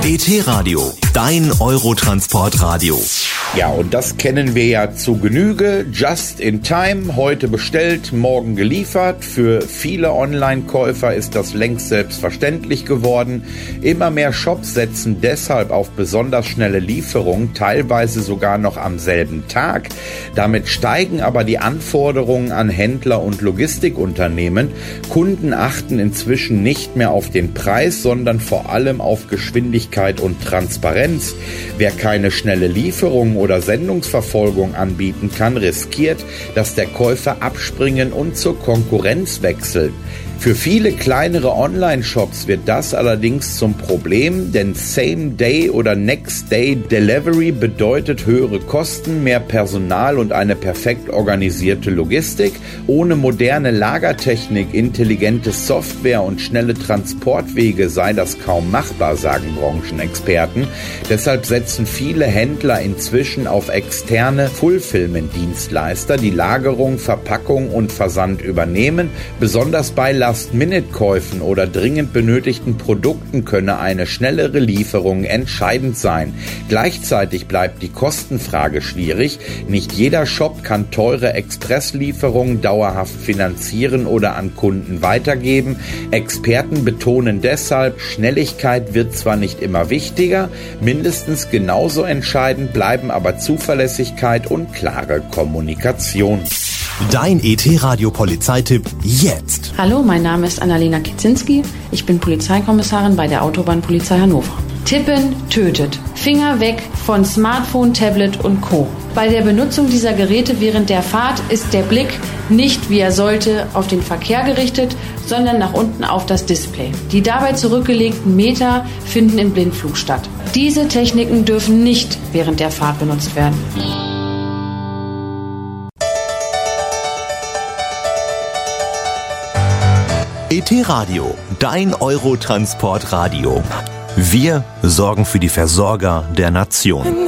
ET-Radio, dein Eurotransportradio. Ja, und das kennen wir ja zu Genüge. Just in time, heute bestellt, morgen geliefert. Für viele Online-Käufer ist das längst selbstverständlich geworden. Immer mehr Shops setzen deshalb auf besonders schnelle Lieferungen, teilweise sogar noch am selben Tag. Damit steigen aber die Anforderungen an Händler und Logistikunternehmen. Kunden achten inzwischen nicht mehr auf den Preis, sondern vor allem auf Geschwindigkeit und Transparenz. Wer keine schnelle Lieferung oder Sendungsverfolgung anbieten kann, riskiert, dass der Käufer abspringen und zur Konkurrenz wechselt. Für viele kleinere Online-Shops wird das allerdings zum Problem, denn Same-Day- oder Next-Day-Delivery bedeutet höhere Kosten, mehr Personal und eine perfekt organisierte Logistik. Ohne moderne Lagertechnik, intelligente Software und schnelle Transportwege sei das kaum machbar, sagen Branchenexperten. Deshalb setzen viele Händler inzwischen auf externe Fulfillment-Dienstleister, die Lagerung, Verpackung und Versand übernehmen. Besonders bei Last-Minute-Käufen oder dringend benötigten Produkten könne eine schnellere Lieferung entscheidend sein. Gleichzeitig bleibt die Kostenfrage schwierig. Nicht jeder Shop kann teure Expresslieferungen dauerhaft finanzieren oder an Kunden weitergeben. Experten betonen deshalb, Schnelligkeit wird zwar nicht immer wichtiger, mindestens genauso entscheidend bleiben aber Zuverlässigkeit und klare Kommunikation. Dein ET-Radio-Polizeitipp jetzt. Hallo, mein Name ist Annalena Kicinski. Ich bin Polizeikommissarin bei der Autobahnpolizei Hannover. Tippen tötet. Finger weg von Smartphone, Tablet und Co. Bei der Benutzung dieser Geräte während der Fahrt ist der Blick nicht, wie er sollte, auf den Verkehr gerichtet, sondern nach unten auf das Display. Die dabei zurückgelegten Meter finden im Blindflug statt. Diese Techniken dürfen nicht während der Fahrt benutzt werden. ET-Radio, dein Eurotransportradio. Wir sorgen für die Versorger der Nation.